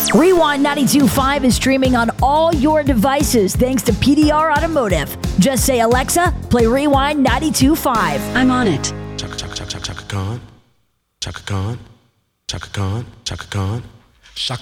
Rewind 92.5 is streaming on all your devices thanks to PDR Automotive. Just say, Alexa, play Rewind 92.5. I'm on it. Chaka Khan. Chaka Khan. Chaka Khan. Chaka Khan.